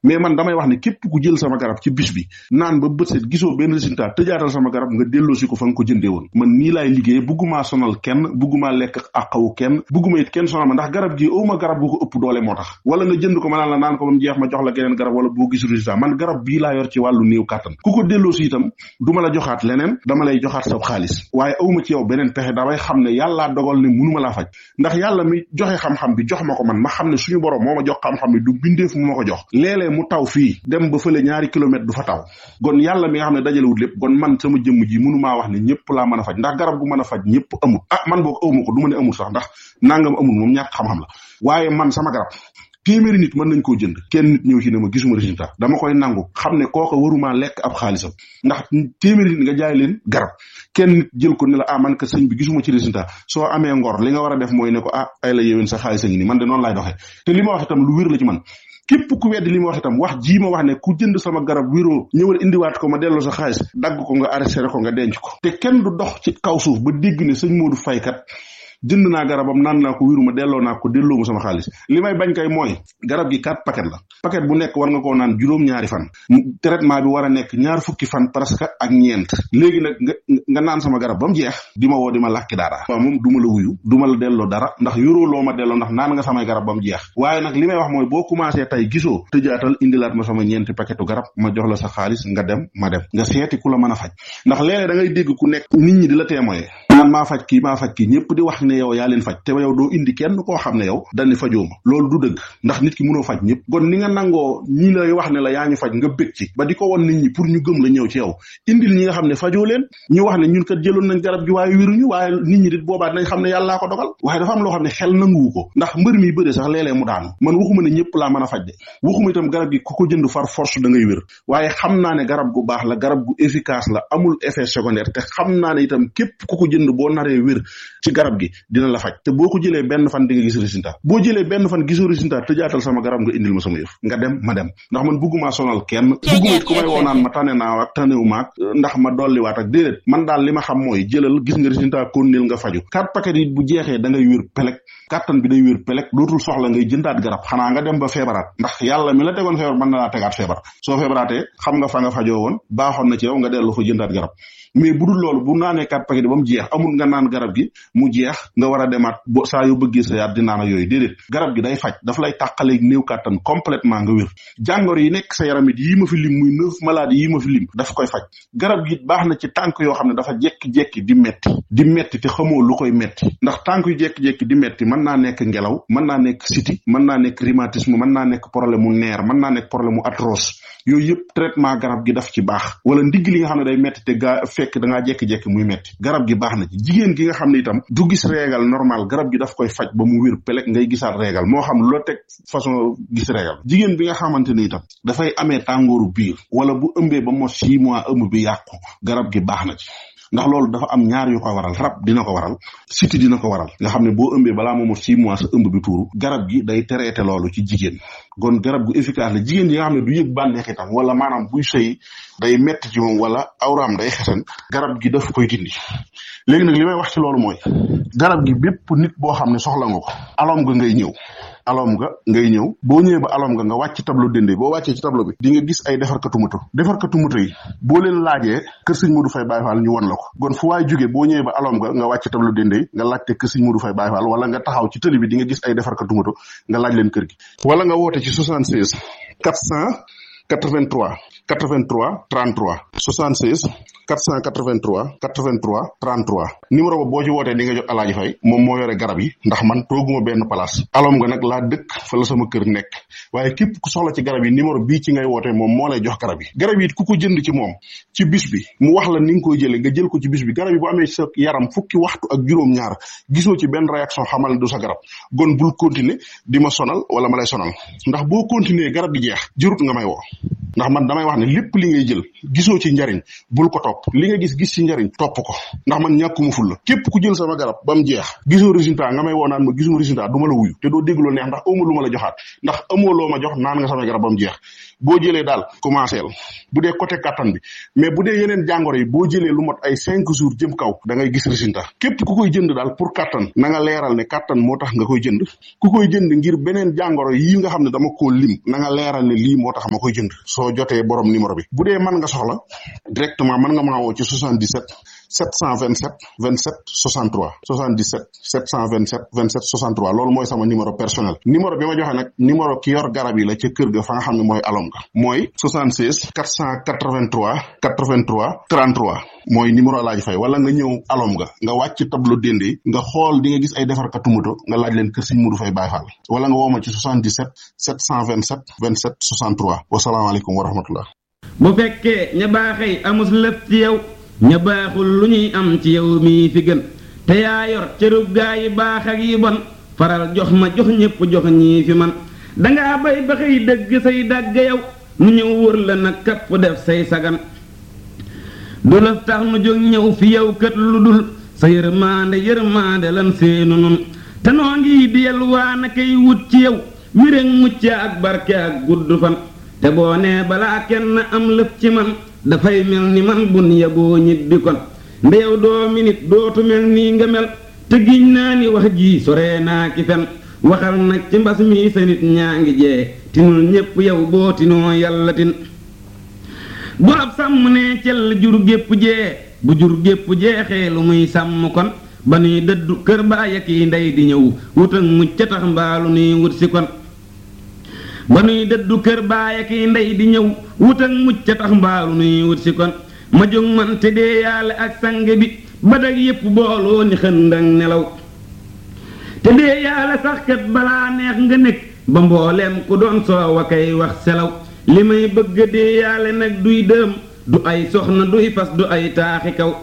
mais man damay wax ne képp ku jël sama garab ci bis bi naan ba bët set gisoo benn résultat tëjaatal sama garab nga delloosi ko fa nga ko jëndee woon. man nii laay liggéey buggumaa sonal kenn buggumaa lekk àqawu kenn bugguma it kenn sonal ma ndax garab gi awma garab gu ko ëpp doole moo tax wala nga jënd ko ma naan la naan ko ba mu jeex ma jox la geneen garab wala boo gis résultat man garab bii laa yor ci wàllu néew kàttan ku ko delloosi itam du ma la joxaat leneen dama lay joxaat sa xaalis waaye awma ci yow beneen pexe damay xam ne yàllaa dogal ne mënuma laa faj ndax yàlla mi joxe xam-xam bi jox ma ko man ma xam ne suñu borom moo ma jox xam-xam bi du bindeef mu ma ko jox léeg-léeg mu taw fii dem ba fële ñaari kilomètre du fa taw gon yàlla mi nga xam ne dajalewut lépp gon man sama jëmm ji mënumaa wax ne ñëpp laa mën a faj ndax garab gu mën a faj ñëpp amul man boog awma ko du ma ne amul sax ndax nangam amul moom ñàkk xam-xam la waaye man sama garab téeméeri nit mën nañ koo jënd kenn nit ñëw ci ne ma gisuma résultat dama koy nangu xam ne kooka waruma lekk ab xaalisam ndax téeméeri nit nga jaay leen garab kenn nit jël ko ne la man ka sëñ bi gisuma ci résultat soo amee ngor li nga war a def mooy ne ko ay la yéwén sa xaalis a ngi ni man de noonu laay doxee te li ma wax itam lu wér la ci man képp ku weddi li ma wax itam wax jii ma wax ne ku jënd sama garab wéroo ñëwal indiwaat ko ma delloo sa xaalis dagg ko nga arrêté ko nga denc ko te kenn du dox ci kaw suuf ba dégg ne sëñ Modou Faye kat jënd naa garabam naan naa ko wiruma delloo naa ko delloo ma sama xaalis li may bañ kay mooy garab gi 4 paquet la paquet bu nekk war nga koo naan juróom-ñaari fan traitement bi war a nekk 2 fukki fan presque ak ñeent léegi nag nga naan sama garab ba mu jeex di ma woo di ma làkki dara waaw moom du ma la wuyu du ma la delloo dara ndax yoroo loo ma delloo ndax naan nga samay garab ba mu jeex waaye nag li may wax mooy boo commencé tey gisoo tëjaatal indilaat ma sama ñeenti paquetu garab ma jox la sa xaalis nga dem ma dem nga seeti ku la mën a faj ndax léeg-léeg da ngay dégg ku nekk nit ñi di la témoigner naan maa faj kii ñëpp di wax ne yow yaa leen faj te yow doo indi kenn koo xam ne yow dani fajoo ma loolu du dëgg ndax nit ki mënoo faj ñëpp kon ni nga nangoo ñi lay wax ne la yaa ñu faj nga bég ci ba di ko won nit ñi pour ñu gëm la ñëw ci yow indil ñi nga xam ne fajoo leen ñu wax ne ñun kat jëloon nañ garab gi waaye wéruñu waaye nit ñi dit boobaa dinañ xam ne yàllaa ko dogal waaye dafa am loo xam ne xel nanguwu ko ndax mbër mi bëre sax léeg-léeg mu daanu man waxuma ne ñëpp laa mën a faj de waxuma itam garab gi ku ko jënd far force da ngay wér waaye xam naa ne garab gu baax la garab gu efficace la amul effet secondaire te xam naa ne itam képp ku ko jënd boo naree wér ci garab gi dina la faj te boo ko jëlee benn fan di nga gis résultat boo jëlee benn fan gisoo résultat tëjaatal sama garab nga indil ma sama yëf nga dem ma dem ndax man bugguma sonal kenn bugguma it ku may woo naan ma tane naa ak tanewu maag ndax ma dolliwaat ak déedéet man daal li ma xam mooy jëlal gis nga résultat konnil nga faju 4 paquet yi bu jeexee da ngay wér pelek kàttan bi day wér pelek dootul soxla ngay jëndaat garab xanaa nga dem ba feebaraat ndax yàlla mi la tegoon feebar mën na laa tegaat feebar soo feebaraatee xam nga fa nga fajoo woon baaxoon na ci yow nga dellu fa jëndaat garab mais bu dul loolu bu naanee 4 paquet ba mu jeex amul nga naan garab gi mu jeex nga war a demaat bo saa yu bëggee sa yaat di naan ak yooyu déedéet garab gi day faj daf lay tàqaleeg néew kàttan complètement nga wér jàngoro yi nekk sa yaram it yii ma fi lim muy 9 maladies yii ma fi lim daf koy faj garab gi baax na ci tànk yoo xam ne dafa jekki-jekki di metti te xamoo lu koy metti ndax tànk yu jekki-jekki di metti mën naa nekk ngelaw mën naa nekk siti mën naa nekk rhumatisme mën naa nekk problème mu neer mën naa nekk problème mu arthrose yooyu yëpp traitement garab gi daf ci baax wala ndigg li nga xam ne day metti te fekk da ngaa jekki-jekki muy metti garab gi baax na ci jigéen gi nga xam ne itam du gis régal normal garab gi daf koy faj ba mu wér pelek ngay gisaat régal moo xam lu la teg façon gis régal jigéen bi nga xamante ni itam dafay amee tàngooru biir wala bu ëmbee ba mot 6 mois ëmb bi yàqu garab gi baax na ci ndax loolu dafa am ñaar yu ko waral rab dina ko waral siti dina ko waral nga xam ne boo ëmbee balaa moo mot 6 mois sa ëmb bi tuuru garab gi day traité loolu ci jigéen kon garab gu efficace la jigéen yi nga xam ne du yëg bànneex itam wala maanaam buy sëy day metti ci moom wala awraam day xesan garab gi daf koy dindi léegi nag li may wax ci loolu mooy garab gi bépp nit boo xam ne soxla nga ko alom nga ngay ñëw boo ñëwee ba alom nga wàcc tableau dende boo wàccee ci tableau bi di nga gis ay defarkatu moto yi boo leen laajee kër sëñ Modou Faye Baye Fall ñu won la ko kon fu waay jógee boo ñëwee ba alom nga wàcc tableau dende nga laajte kër sëñ Modou Faye Baye Fall wala nga taxaw ci tëli bi di nga gis ay defarkatu moto nga laaj leen kër gi wala nga woote ci 76 483 33 76 483 33 numéro ba boo ci wootee di nga jot Alaaji Fay moom moo yore garab yi ndax man tooguma benn place alom nga nag laa dëkk fa la sama kër nekk waaye képp ku soxla ci garab yi numéro bii ci ngay wootee moom moo lay jox garab yi ku ko jënd ci moom ci bis bi mu wax la ni nga koy jëlee nga jël ko ci bis bi garab yi bu amee sa yaram fukki waxtu ak juróom-ñaar gisoo ci benn réaction xamal du sa garab gon bul continuer di ma sonal wala ma lay sonal ndax boo continuer garab gi jeex jërut nga may woo ndax man damay wax ne lépp li ngay jël gisoo ci njariñ bul ko topp li nga gis ci njariñ topp ko ndax man ñàkkuma ful la képp ku jël sama garab ba mu jeex gisoo résultat nga may woo naan ma gisuma résultat du ma la wuyu te doo dégg lu neex ndax amoo lu ma la joxaat ndax amoo loo ma jox naan nga sama garab ba mu jeex boo jëlee daal commencé bu dee côté kattan bi mais bu dee yeneen jàngoro yi boo jëlee lu mot ay 5 jours jëm kaw da ngay gis résultat képp ku koy jënd daal pour kattan na nga leeral ne kattan moo tax nga koy jënd ku koy jënd ngir beneen jàngoro yi nga xam ne dama koo lim na nga leeral ne lii moo tax ma koy jënd soo jotee borom numéro bi bu dee mën nga soxla directement mën nga maa woo ci 77 727 27 63 77 727 27 63 loolu mooy sama numéro personnel numéro bi ma joxe nag numéro ki yor garab yi la ca kër ga fa nga xam ne mooy alom ga mooy 76 483 83 33 mooy numéro Alaaji Fay wala nga ñëw alom ga nga wàcc tableau dende nga xool di nga gis ay defarkatu moto nga laaj leen kër Sëñ Mudu Fay Baay Faal wala nga woo ma ci 77 727 27 63 wasalaamaaleykum wa rahmatullah. bu fekkee ña baaxee amus lëf ci yow ña baaxul lu ñuy am ci yow mii fi gën te yaa yor cërub gaa yi baax ak yi bon faral jox ma jox ñépp jox ñii fi man dangaa bay ba xëy dëgg say dàgg yow nu ñëw wër la nag kapp def say sagan du lëf tax nu jóg ñëw fi yow kët lu dul sa yërmaande lan seenu nun te noo ngi di yalwaan kay wut ci yow wéréŋ mucc ak barke ak gudd fan te boo nee balaa kenn am lëf ci man dafay mel ni man bun yaboo ñibbi kon ndeyow doo minit dootu mel nii nga mel te giñ naa ni wax ji sore naa ki fen waxal nag ci mbas mi sa nit ñaa ngi jee tinul ñépp yow boo tinoo yàlla tin bu ab sàmm ne cell jur gépp jee bu jur gépp jeexee lu muy sàmm kon ba nuy dëddu kër baay ak yi ndey di ñëw wut ak mucc ca tax mbaalu nuy wut si kon ba nuy dëddu kër baay ak yi ndey di ñëw wut ak mucc ca tax mbaalu nuy wut si kon ma jóg man te dee yàlla ak sang bi ba dag yépp booloo ni xëndang nelaw te dee yàlla sax kat balaa neex nga nekk ba mbooleem ku doon soowa kay wax selaw li may bëgg dee yàlla nag duy dëm du ay soxna duy fas du ay taaxi kaw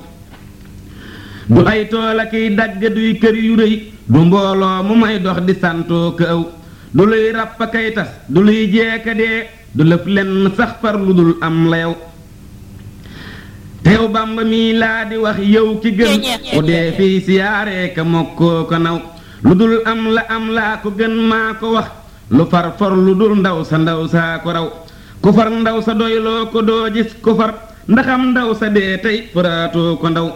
du ay tool ak i dagg duy kër yu rëy du mbooloo mu may dox di santoo ka aw du luy ràpp kay tas du luy jeeka dee du lëf lenn sax far lu dul am la yow teew Bàmba mi laa di wax yow ki gën ku dee fii siyaaree ka mokkoo ko naw lu dul am laa ko gën maa ko wax lu far for lu dul ndaw saa ko raw ku far ndaw sa doyloo ko doo gis ku far ndaxam ndaw sa dee tey faraatoo ko ndaw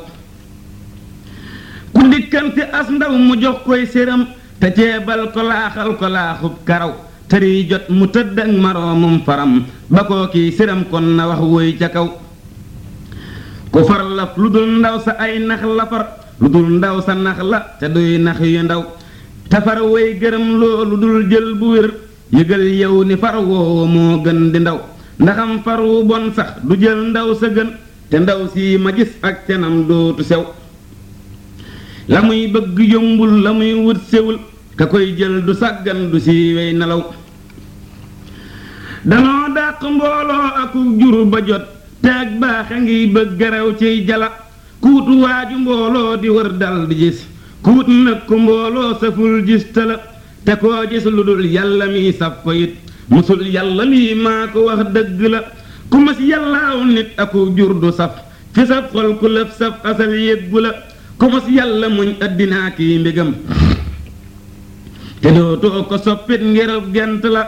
ku dikkante as ndaw mu jox koy séram te ceebal ko laaxal ko laaxub karaw tëri jot mu tëdd ak maroomum faram ba koo kii séram kon na wax woy ca kaw ku far laf lu dul ndaw sa ay nax la far lu dul ndaw sa nax la te duy nax yu ndaw te far woy gërëm loolu dul jël bu wér yëgal yow ni far woowa moo gën di ndaw ndaxam far wu bon sax du jël ndaw sa gën te ndaw sii ma gis ak cenam dootu sew la muy bëgg yombul la muy wut sewul ka koy jël du sàggan du siiwey nelaw danoo dàq mbooloo aku jur ba jot te ak baaxe ngiy bëgg garaw ciy jala kuutu waaju mbooloo di wër dal di gis kuut nag ku mbooloo saful gis tala te koo gis lu dul yàlla mi saf ko it musul yàlla lii maa ko wax dëgg la ku mas yàllaaw nit aku jur du saf fi saf xol ku lëf saf asal yéggu la ku mas yàlla muñ addinaa kiy mbégam te dootoo ko soppit ngirub gent la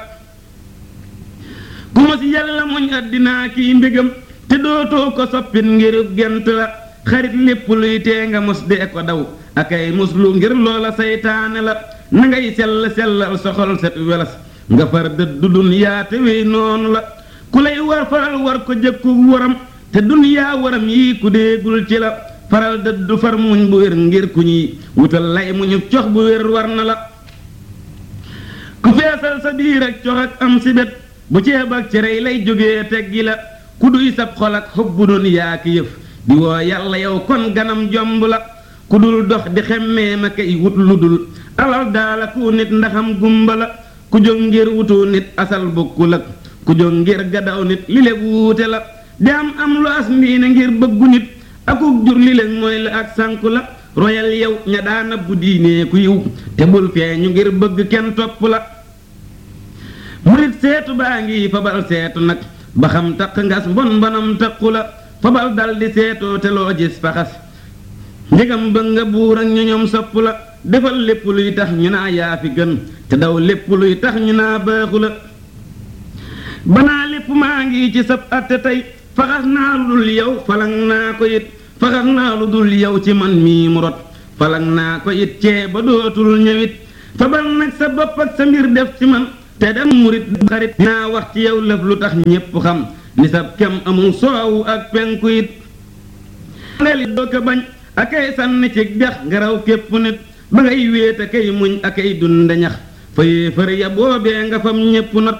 ku mas yàlla muñ addinaa kiy mbégam te dootoo ko soppit ngirub gent la xarit lépp luy tee nga mos dee ko daw akay muslu ngir loola saytaane la na ngay sellal soxol set welas nga far dëddu dunyaa te wey noonu la ku lay war faral war ko jëkku waram te dunyaa waram yii ku déegul ci la faral dëddu far muñ bu wér ngir ku ñuy wutal lay muñu cox bu wér war na la ku feesal sa biir ak cox ak am si bet bu ceeb ak cerey lay jógee teggi la ku duy sab xol ak xob bu dunyaa ki yëf di woo yàlla yow kon ganam jomb la ku dul dox di xemmee ma kay wut lu dul alal daala ku nit ndaxam gumba la ku jóg ngir wutu nit asal bokkul ak ku jóg ngir gadaw nit li léeg wuute la di am lu as mbiine ngir bëggu nit akuk jur li léeg mooy la ak sànku la royal yow ña daana bu diinee ku yiw te bul feeñu ngir bëgg kenn topp la murit seetu baa ngi fabal seetu nag ba xam taq ngas mbon mbonam taqu la fabal dal di seetoo te loo gis faxas njëgam ba nga buur ak ñoñom sopp la defal lépp luy tax ñu naa yaa fi gën te daw lépp luy tax ñu naa baaxu la banaa lépp maa ngi ci sab atte tey faxas naa lu dul yow falang naa ko it faxas naa lu dul yow ci man mii mu rot falang naa ko it cee ba dootul ñëwit fabal nag sa bopp ak sa mbir def ci man te dem murit xarit dinaa wax ci yow lëf lu tax ñépp xam ni sab kem amul soowu ak penku it ngeli doo ko bañ akay sànni ci dex ngaraw képp nit ba ngay wéet akay muñ akay dunde ñax fa yéefar ya boobee nga fam ñépp not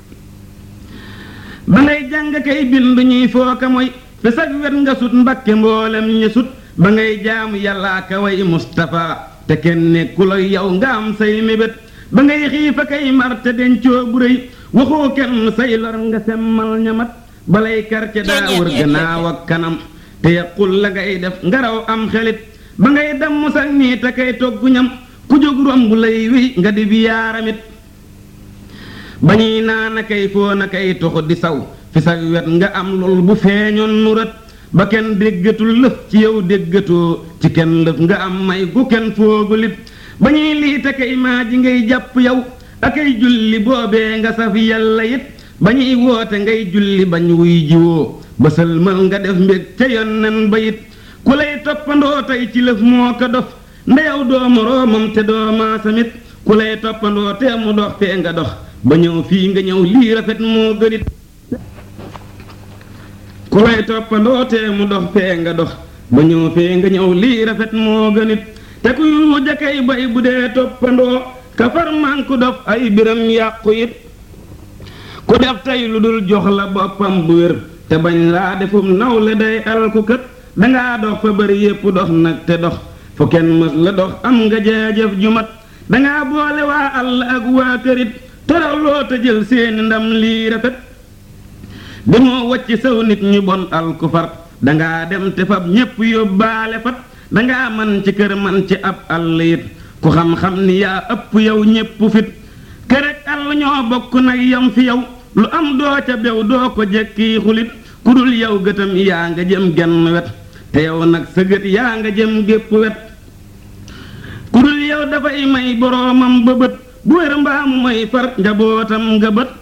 ba ngay jàng kay bind ñuy fooka mooy fi sag wet nga sut mbakke mboolem ñi sut ba ngay jaamu yàllaa ka way Mustafa te kenn nekkul ak yow nga am say mébét ba ngay xiifa kay mar te dencoo bu rëy waxoo kenn say lor nga semmal ñamat balay karce daa wër gannaaw ak kanam te yàqul la ngay def ngaraw am xelit ba ngay damm sag nii te kay toggu ñam ku jóg romb lay wi nga di bi yaaramit ba ñuy naan kay foo na kay tox di saw fi sag wet nga am lool bu feeñoon nu rët ba kenn déggatul lëf ci yow déggatoo ci kenn lëf nga am may gu kenn foogulit ba ñuy lii te kay maa ji ngay jàpp yow akay julli boobee nga saf yàlla it ba ñuy woote ngay julli bañ wuy jiwoo ba sëlmal nga def mbég ca yonnen ba it ku lay toppandoo tey ci lëf moo ko dof ndeyaw doo moroomam te doo maasamit ku lay toppandoo te mu dox fee nga dox ba ñëw fii nga ñëw lii rafet moo gënit ku lay toppandoo te mu dox fee nga dox ba ñëw fee nga ñëw lii rafet moo gënit te ku yu jakay bay bu dee toppandoo ka far man ku dof ay biram yàqu it ku def tey lu dul jox la boppam bu wér te bañ laa defum nawle day alku kët dangaa dox fa bari yépp dox nag te dox fu kenn mës la dox am nga jaajëf ju mat dangaa boole waa àll ak waa kërit toroxloo te jël seeni ndam lii rafet demoo wacc saw nit ñu bon alku far dangaa dem te fab ñépp yóbbaale fat dangaa man ci kër man ci ab àll it ku xam-xam ni yaa ëpp yow ñépp fit kër ak àll ñoo bokk nag yam fi yow lu am doo ca bew doo ko jekki xulit ku dul yow gëtam yaa nga jëm genn wet te yow nag sa gët yaa nga jëm gépp wet ku dul yow dafay may boroomam ba bët bu wér mbaamu may far njabootam nga bët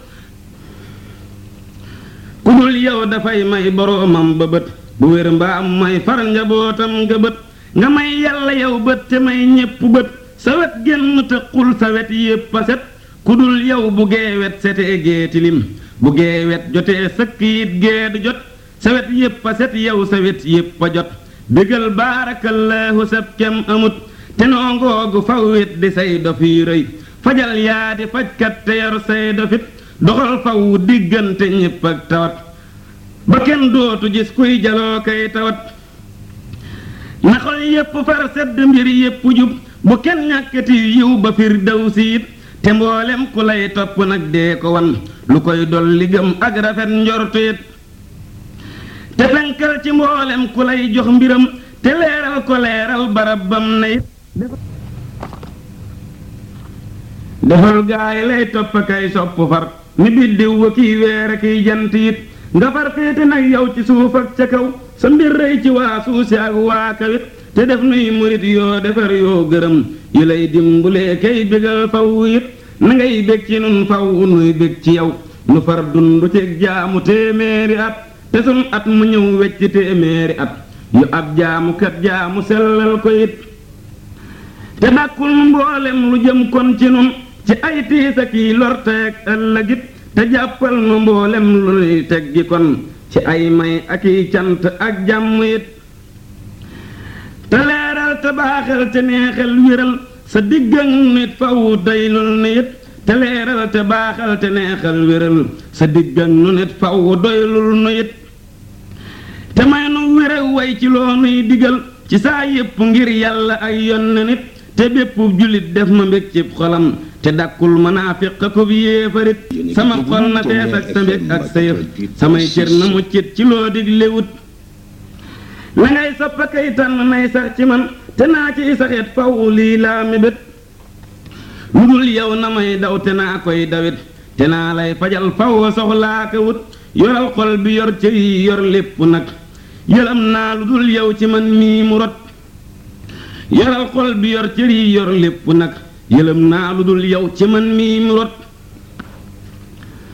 ku dul yow dafay may boroomam ba bët bu wér mbaamu may far njabootam nga bët nga may yàlla yow bët te may ñépp bët sa wet génn te xul sa wet yépp a set ku dul yow bu gee wet setee gee tilim bu gee wet jotee sëkk yit gee du jot sa wet yépp a set yow sa wet yépp a jot bégal baarakallaahu sab kem amut te noo ngoogu faw wet di say dof yi rëy fajal yaa di fajkat te yor say dofit doxal faw diggante ñépp ak tawat ba kenn dootu gis kuy jaloo kay tawat na xol yépp far sedd mbir yépp jub bu kenn ñàkkati yiw ba fir daw siit te mboolem ku lay topp nag dee ko wan lu koy dolli gëm ak rafet njortu it te fenkal ci mboolem ku lay jox mbiram te leeral ko leeral barab bam na it defal gaay lay topp kay sopp far ni biddiw wa kiy weer a kiy jant it nga far féete nag yow ci suuf ak ca kaw sa mbir rëy ci waa suusi ak waa kawit te def nuy murit yoo defar yoo gërëm yi lay dimbulee kay bégal faw it na ngay bég ci nun faw nuy bég ci yow nu far dundu ci jaamu téeméeri at te sun at mu ñëw wecc téeméeri at yu ab jaamukat jaamu sellal ko it te dàkkul mboolem lu jëm kon ci nun ci ay tiis ak yi lor teeg ëllëgit te jàppal nu mboolem lu nuy teggi kon ci ay may ak i cant ak jàmm it te leeral te baaxal te neexal wéral sa diggan nit faw doylul nu it te leeral te baaxal te neexal wéral sa diggan nu nit faw doylul nu it te may nu wére way ci loo nuy digal ci saa yépp ngir yàlla ak yonne nit te bépp jullit def ma mbég cib xolam te dakkul manaafiq ko bi yéefarit sama xol na fees ak sa mbég ak sa yëf samay cër na muccit ci loo diglewut la ngay soppa kay tànn nay sax ci man te naa ciy saxet faw lii laa mébét lu dul yow na may daw te naa koy dawit te naa lay fajal faw soxlaa ko wut yoral xol bi yor cër yi yor lépp nag yëlam naa lu dul yow ci man mii mu rot yoral xol bi yor cër yi yor lépp nag yëlam naa lu dul yow ci man mii mu rot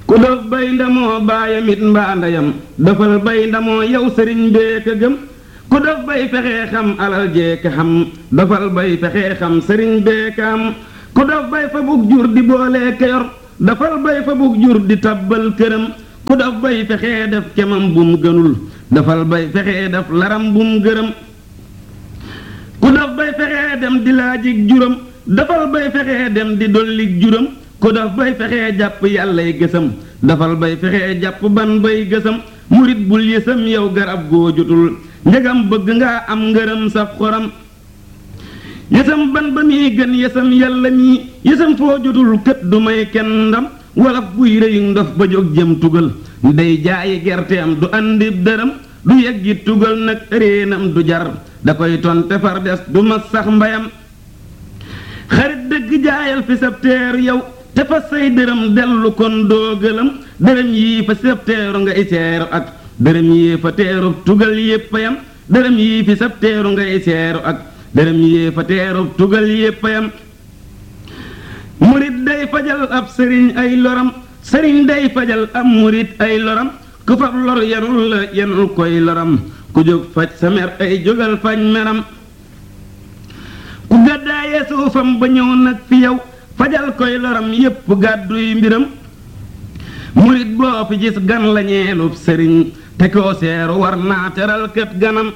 ku dof bay ndamoo baayam it mbaa ndeyam dofal bay ndamoo yow sëriñ bee ka gëm ku dof bay fexee xam alal jee ka xam dofal bay fexee xam sëriñ bee ka am ku dof bay fa bug jur di boolee ka yor dofal bay fa bug jur di tabbal këram ku dof bay fexee def kemam bum gënul dofal bay fexee def laram bum gërëm ku dof bay fexee dem di laajig juram dofal bay fexee dem di dollig juram ku dof bay fexee jàpp yàllay gësam dofal bay fexee jàpp ban bay gësam murit bul yësam yow garab goo jotul njëgam bëgg nga am ngërëm saf xoram yësam ban ba muy gën yësam yàlla mii yësam foo jotul kët du may kenn ndam wala buy rëyu ndof ba jóg jëm tugal day jaayi gerteem du andib dërëm du yeggi tugal nag réenam du jar da koy tonte far des du ma sax mbayam xarit dëgg jaayal fi sab teeru yow te fa say dërëm dellu kon doo gëlëm dërëm yii fa sab teeru ngay seeru ak dërëm yii fa teeru tugal yépp yam dërëm yii fi sab teeru ngay seeru ak dërëm yii fa teeru tugal yépp yam murit day fajal ab sëriñ ay loram sëriñ day fajal ab murit ay loram ku fab lor yanul la yanul koy loram ku jóg faj sa mer ay jógal faj meram ku gàddaaye suufam ba ñëw nag fi yow fajal koy loram yépp gàdduy mbiram murit boo fi gis gan la ñeelub sëriñ te koo seeru war naa teral kët ganam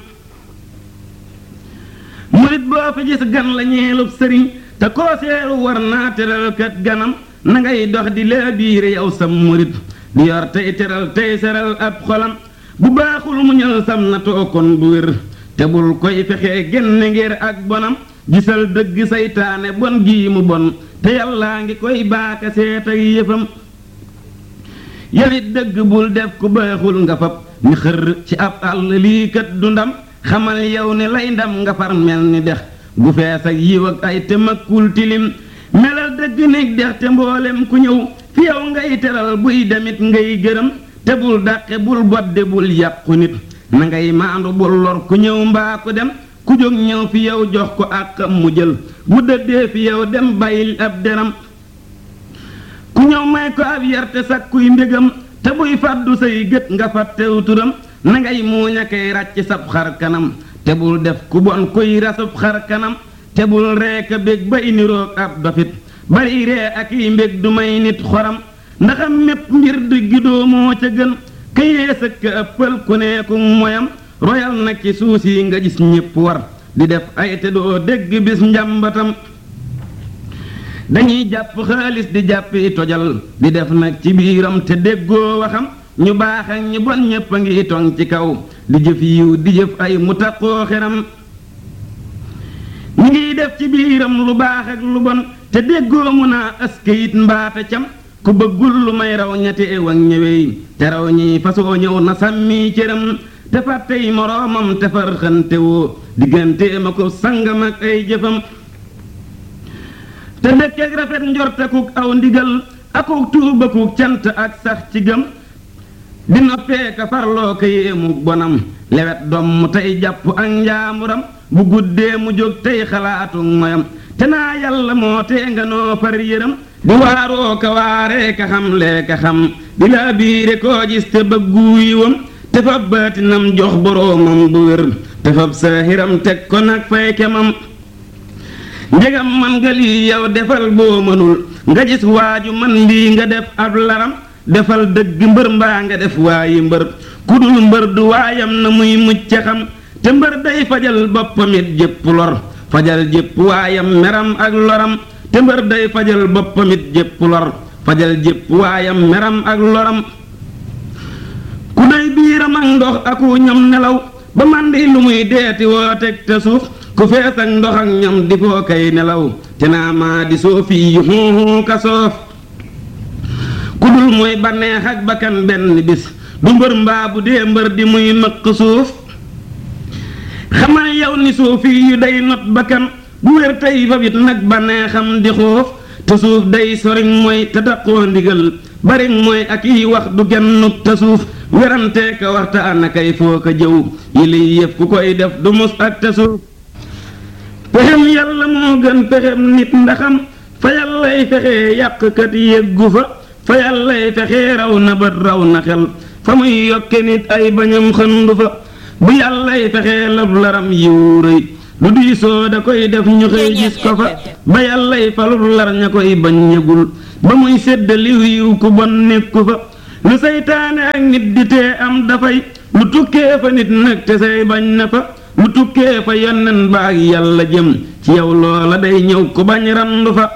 murit boo fi gis gan la ñeelub sëriñ te koo seeru war naa teral kët ganam na ngay dox di lee biire yow sam murit di yor tey teral tey seral ab xolam bu baaxul mu ñël sam na tookon bu wér te bul koy fexee génne ngir ak bonam gisal dëgg saytaane bon gii mu bon te yàllaa ngi koy baaka seet ak yëfam yawit dëgg bul def ku baaxul nga fab ni xër ci ab àll lii kat du ndam xamal yow ne lay ndam nga far mel ni dex gu fees ak yiw ak ay te makkul tilim melal dëgg nekk dex te mboolem ku ñëw fi yow ngay teral buy demit ngay gërëm te bul dàqe bul bodde bul yàqu nit na ngay maandu bul lor ku ñëw mbaa ku dem ku jóg ñëw fi yow jox ko àqam mu jël bu dëddee fi yow dem bàyyil ab deram ku ñëw may ko ab yar te sakkuy mbégam te buy fàddu say gët nga fàttew turam na ngay muuñ a koy ràcc sab xar kanam te bul def ku bon kuy rasub xar kanam te bul reeka bég bay niroog ab dofit bari ree ak yi mbég du may nit xoram ndaxam mépp mbir diggi doomoo ca gën këyee sëkk ëppal ku neeku moyam royal nag ci suus yi nga gis ñépp war di def ay te doo dégg bis njàmbatam dañuy jàpp xaalis di jàppi tojal di def nag ci biiram te déggoo waxam ñu baax ak ñi bon ñépp a ngi tong ci kaw di jëf yiw di jëf ay mu taqoo xeram ñi ngiy def ci biiram lu baax ak lu bon te déggoo mu naa askayit mbaate cam ku bëggul lu may raw ñetti ewag ñëwey te raw ñi fasoo ñëw na sàmmi cëram te fàttey moroomam te farxante woo diggante ma ko sangam ak ay jëfam te dëkkeek rafet njortakuk aw ndigal akuk tuubakuk cant ak sax ci gëm di noppee ka farloo ko yéemu bonam lewet doom mu tey jàpp ak njaamuram bu guddee mu jóg tey xalaatu moyam te naa yàlla moo tee nga noo far yëram di waaroo ka waaree ka xam lee ka xam di laa biire koo gis te bëggu yiwam te fab baatinam jox boroomam bu wér te fab saahiram teg ko nag fay kemam njegam man nga lii yow defal boo mënul nga gis waaju man lii nga def ab laram defal dëgg mbër mbaa nga def waayi mbër ku dul mbër du waayam na muy mucc xam te mbër day fajal boppamit jépp lor fajal jépp waayam meram ak loram te mbër day fajal boppamit jépp lor fajal jépp waayam meram ak loram ku day biiram ak ndox aku ñam nelaw ba màndi lu muy deeti woo teg te suuf ku fees ak ndox ak ñam di foo kay nelaw te naa maa di soofi yu xuuxu ka soof ku dul mooy banneex ak bakkan benn bis du mbër mbaa bu dee mbër di muy mëq suuf xamal yow ni soofi yu day not bakkan bu wér tey fa bit nag banneexam di xuuf te suuf day soriñ mooy te daqoo ndigal bariñ mooy ak yi wax du gennuk te suuf werante ka waxta ana kay foo ko jëw yi liy yëf ku koy def du mus ak te suuf pexem yàlla moo gën pexem nit ndaxam fa yàllay fexee yàqkat yéggu fa fa yàllay fexe raw na bët raw na xel fa muy yokke nit ay bañam xëndu fa bu yàllay fexe lab laram yiw rëy lu diisoo da koy def ñu xëy gis ko fa ba yàllay falul lar ña koy bañ yëgul ba muy sédd liw yiw ku bon nekku fa lu seytaane ak nit di tee am dafay lu tukkee fa nit nag te say bañ na fa lu tukkee fa yonnen ba ak yàlla jëm ci yow loola day ñëw ku bañ randu fa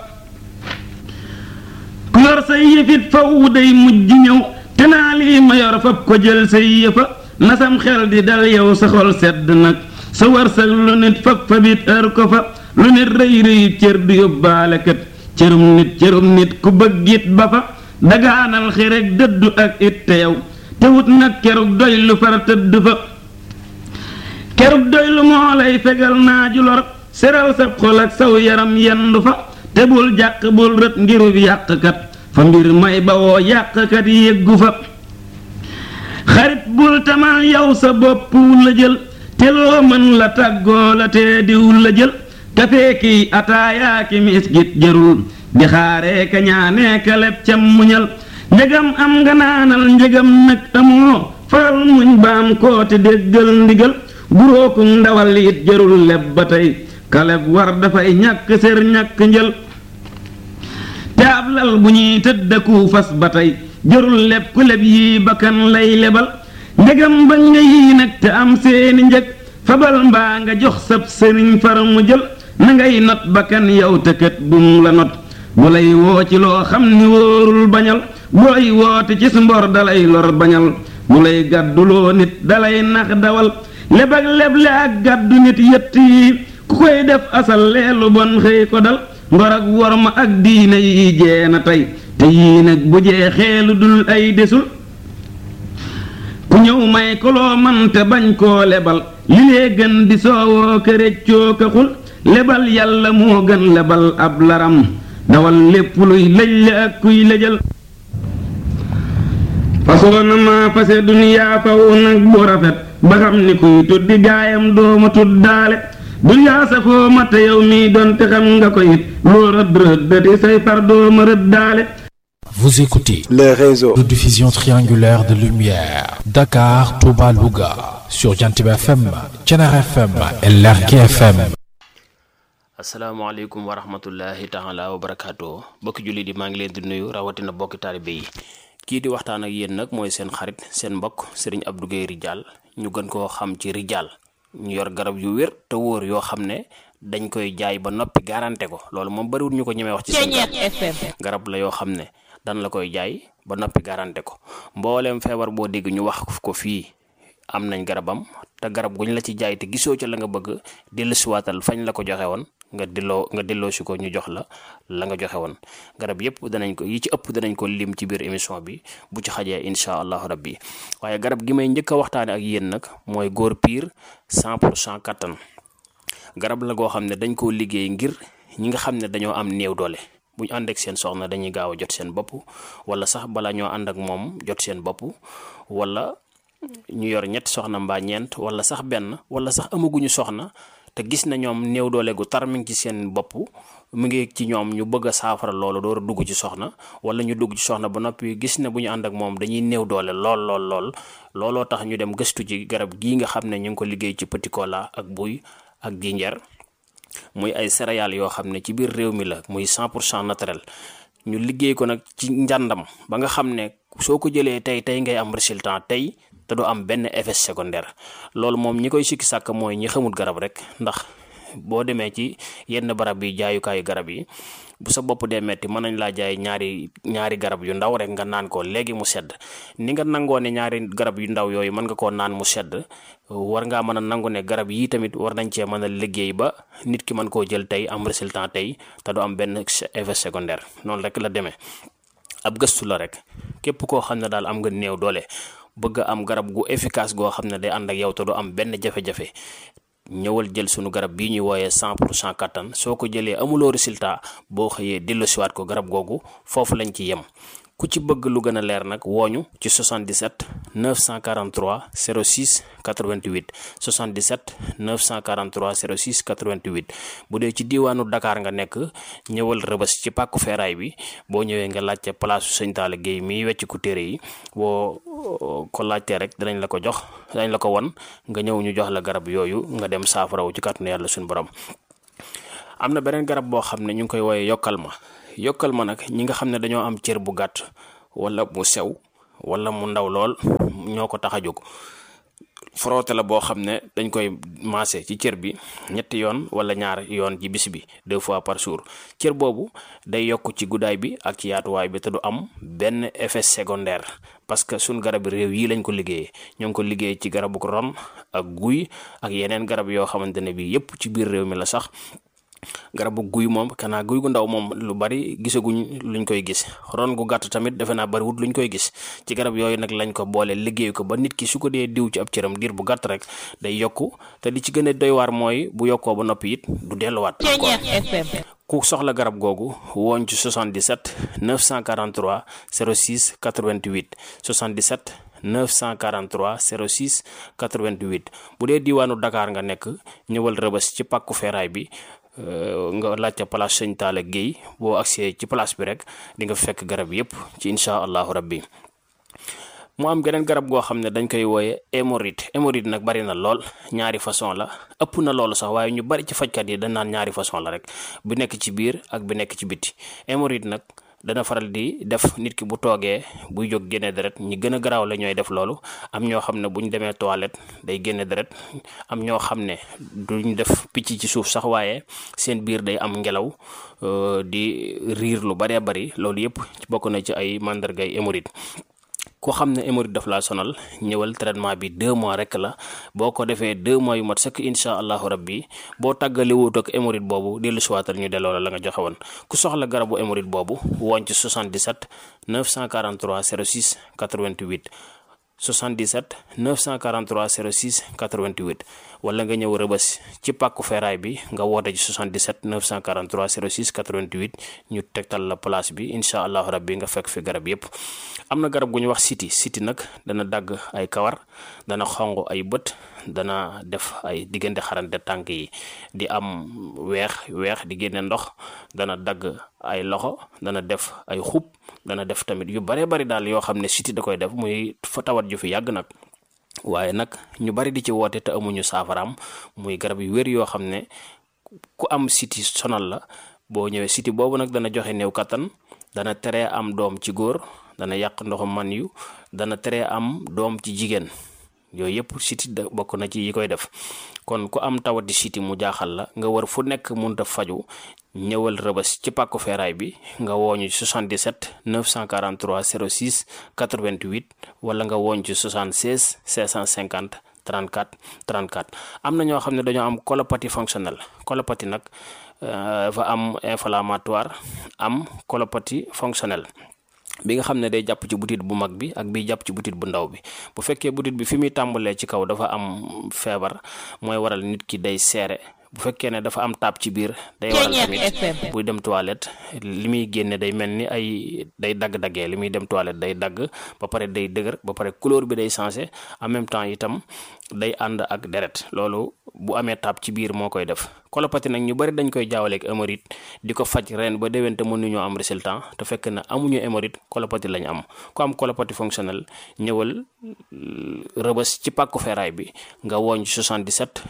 ku yor say yëfit faw day mujj ñëw te naa lii ma yor fab ko jël say yëfa nasam xel di dal yow sa xol sedd nag sa wërsëg lu nit fab fabit ër ko fa lu nit rëy rëyit cër du yóbbaale kat cërum nit ku bëggit ba fa dagaanal xireg dëddu ak it te yow te wut nag kerug doy lu far tëdd fa kerug doy lu moo lay fegal naaju lor seral sab xol ak saw yaram yendu fa te bul jàq bul rët ngirub yàqkat fa mbir may bawoo yàqkat yéggu fa xarit bul tamal yow sa bopp la jël te loo mën la tàggoo la te diw la jël kafee kiy ataayaa ki miskit jërul di xaaree ka ñaanee ka leb cam muñal njëgam am nga naanal njëgam nag amoo faral muñ baam koo te déggal ndigal guróoku ndawal it jërul leb ba tey kaleb war dafay ñàkk sér ñàkk njël te ab lal bu ñuy tëddaku fas ba tey jërul leb ku leb yii bakkan lay lebal njëgam ba nga yii nag te am seeni njëg fabal mbaa nga jox sab sëriñ far mu jël na ngay not bakkan yow te kët bum la not bu lay woo ci loo xam ni wóorul bañal booy woote ci su mbor dalay lor bañal bu lay gàdduloo nit dalay nax dawal leb ak leble ak gàddu nit yett yi ku koy def asal leelu bon xëy ko dal ngor ak worma ak diine yi jeena tey te yii nag bu jeexee lu dul ay desul ku ñëw may ko loo man te bañ koo lebal li lee gën di soowoo këréccoo ka xul lebal yàlla moo gën lebal ab laram dawal lépp luy lëj la ak kuy lëjal fasoo na maa fase duniyaa faw nag bu rafet ba xam ni kuy tuddi gaayam dooma tuddaale duniyaa safoo ma te yow mii doon te xam nga ko it loo rëdd rëddati say far dooma rëddaale. Vous écoutez le réseau de diffusion triangulaire de lumière Dakar, Touba, Louga sur Jantiba FM, Thiénaba FM et Lergui FM. asalaamaaleykum wa rahmatullahi taala wa barakaatu bokki julli di maa ngi leen di nuyu rawatina bokki taalibe yi kii di waxtaan ak yéen nag mooy seen xarit seen mbokk Serigne Abdou Guèye Ridial ñu gën koo xam ci Ridial ñu yor garab yu wér te wóor yoo xam ne dañ koy jaay ba noppi garanté ko loolu moom bariwul ñu ko ñemee wax ci seen garab la yoo xam ne dan la koy jaay ba noppi garanté ko mbooleem feebar boo dégg ñu wax ko fii am nañ garabam te garab guñ la ci jaay te gisoo ca la nga bëgg dellusiwaatal fañ la ko joxe woon nga delloo si ko ñu jox la nga joxe woon garab yépp danañ ko yi ci ëpp danañ ko lim ci biir émission bi bu ci xajee insha allahu rabbi waaye garab gi may njëkk a waxtaane ak yéen nag mooy góor piir 100% kattan garab la goo xam ne dañ koo liggéey ngir ñi nga xam ne dañoo am néew doole bu ñu ànd ak seen soxna dañuy gaaw a jot seen bopp wala sax bala ñoo ànd ak moom jot seen bopp wala ñu yor ñetti soxna mbaa ñeent wala sax benn wala sax amaguñu soxna te gis na ñoom néew doole gu tar mi ngi ci seen bopp mu ngi ci ñoom ñu bëgg a saafara loolu door a dugg ci soxna wala ñu dugg ci soxna ba noppi gis ne bu ñu ànd ak moom dañuy néew doole lool looloo tax ñu dem gëstu ci garab gii nga xam ne ñu ngi ko liggéey ci petit cola ak buy ak jinjeer muy ay céréales yoo xam ne ci biir réew mi la muy 100% naturel ñu liggéey ko nag ci njàndam ba nga xam ne soo ko jëlee tey ngay am résultat tey te du am benn effet secondaire loolu moom ñi koy sikki sàkk mooy ñi xamul garab rek ndax boo demee ci yenn barab yi jaayukaayu garab yi bu sa bopp dee metti mën nañ laa jaay ñaari garab yu ndaw rek nga naan ko léegi mu sedd ni nga nangoo ne ñaari garab yu ndaw yooyu mën nga koo naan mu sedd war ngaa mën a nangu ne garab yii tamit war nañ cee mën a liggéey ba nit ki mën koo jël tey am résultat tey te du am benn effet secondaire noonu rek la demee ab gëstu la rek képp koo xam ne daal am nga néew doole bëgg am garab gu efficace goo xam ne day ànd ak yow te du am benn jafe-jafe ñëwal jël sunu garab bii ñuy wooyee 100% kattan soo ko jëlee amuloo résultat boo xëyee delloosiwaat ko garab googu foofu lañ ci yem ku ci bëgg lu gën a leer nag wooñu ci 77 943 06 88 77 943 06 88 bu dee ci diwaanu Dakar nga nekk ñëwal Rëbës ci pàkku feeraay bi boo ñëwee nga laajte place Sëñ Talla Gueye mi wecc ku téere yi boo ko laajtee rek dinañ la ko jox dinañ la ko won nga ñëw ñu jox la garab yooyu nga dem saafarawu ci kàttanu yàlla suñu borom. am na beneen garab boo xam ne ñu ngi koy wooyee yokkal ma nag ñi nga xam ne dañoo am cër bu gàtt wala mu sew wala mu ndaw lool ñoo ko tax a jóg. frotté la boo xam ne dañ koy maase ci cër bi ñetti yoon wala ñaar yoon ci bis bi 2 fois par jour cër boobu day yokk ci guddaay bi ak ci yaatuwaay bi te du am benn effet secondaire parce que suñ garab réew yi lañ ko liggéeyee ñoo ngi ko liggéey ci garabu ron ak guy ak yeneen garab yoo xamante ne bi yépp ci biir réew mi la sax. garabu guy moom kanaa guy gu ndaw moom lu bari gisaguñ luñ koy gis ron gu gàtt tamit defe naa bariwut luñ koy gis ci garab yooyu nag lañ ko boole liggéey ko ba nit ki su ko dee diw ci ab cëram diir bu gàtt rek day yokku te li ci gën a doy waar mooy bu yokkoo ba noppi it du delluwaat. ku soxla garab googu woon ci 77 943 06 88 77 943 06 88 bu dee diwaanu Dakar nga nekk ñëwal Rëbës ci pàkku feeraay bi nga laajte place Sëñ Talla Gueye boo agsee ci place bi rek di nga fekk garab yépp ci incha allahu rabbi. mu am geneen garab goo xam ne dañ koy wooye hémorroïde nag bari na lool ñaari façon la ëpp na loolu sax waaye ñu bari ci fajkat yi dañ naan ñaari façon la rek bu nekk ci biir ak bu nekk ci biti. hémorroïde nag dana faral di def nit ki bu toogee buy jóg génne deret ñi gën a garaaw la ñooy def loolu am ñoo xam ne bu ñu demee toilette day génne deret am ñoo xam ne duñ def picc ci suuf sax waaye seen biir day am ngelaw di riir lu baree bari loolu yépp bokk na ci ay màndargay hémorroïde. ku xam ne hémorroïde daf laa sonal ñëwal traitement bi 2 mois rek la boo ko defee 2 mois yu mat sëkk incha allahu rabbi boo tàggalewut ak hémorroïde boobu dellu siwaatal ñu delloo la nga joxe woon. ku soxla garabu hémorroïde boobu woon ci 77 943 06 88 77 943 06 88 wala nga ñëw Rëbës ci pàkku feeraay bi nga woote ci 77 943 06 88 ñu tegtal la place bi incha allahu rabbi nga fekk fi garab yépp. am na garab gu ñu wax siti nag dana dagg ay kawar dana xonq ay bët dana def ay diggante xarante tànk yi di am weex di génne ndox dana dagg ay loxo dana def ay xub dana def tamit yu bare bari daal yoo xam ne siti da koy def muy fa tawat ju fi yàgg nag waaye nag ñu bari di ci woote te amuñu saafaraam muy garab yu wér yoo xam ne ku am siti sonal la boo ñëwee siti boobu nag dana joxe néew kattan dana tere am doom ci góor dana yàq ndoxum man yu dana tere am doom ci jigéen yooyu yëpp siti bokk na ci yi koy def kon ku am tawati siti mu jaaxal la nga war fu nekk mënut a faju ñëwal Rëbës ci pàkku feeraay bi nga wooñu 77 943 06 88 wala nga wooñ ci 76 650 34 34. am na ñoo xam ne dañoo am colopathie fonctionnelle colopathie nag dafa am inflammatoire am colopathie fonctionnelle bi nga xam ne day jàpp ci butit bu mag bi ak bi jàpp ci butit bu ndaw bi bu fekkee butit bi fi muy tàmbalee ci kaw dafa am feebar mooy waral nit ki day seere bu fekkee ne dafa am taab ci biir day waral tamit buy dem toilette li muy génne day mel ni ay day dagg-daggee li muy dem toilette day dagg ba pare day dëgër ba pare couleur bi day changé en même temps itam day ànd ak deret loolu bu amee taab ci biir moo koy def. colopathie nag ñu bari dañ koy jaawaleeg hémorroïde di ko faj ren ba déwén te mënuñoo am résultat te fekk na amuñu hémorroïde colopathie lañ am ku am colopathie fonctionnelle ñëwal Rëbës ci pàkku feeraay bi nga wooñ 77